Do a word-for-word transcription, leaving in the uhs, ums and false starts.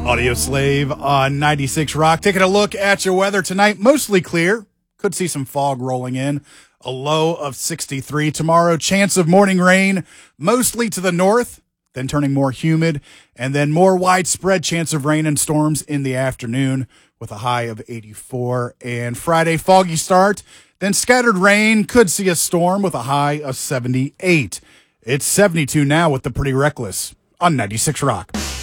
Audio Slave on ninety-six Rock. Taking a look at your weather tonight. Mostly clear. Could see some fog rolling in. A low of sixty-three. Tomorrow, chance of morning rain, mostly to the north, then turning more humid, and then more widespread chance of rain and storms in the afternoon with a high of eighty-four. And Friday, foggy start, then scattered rain. Could see a storm with a high of seventy-eight. It's seventy-two now with the Pretty Reckless on ninety-six Rock.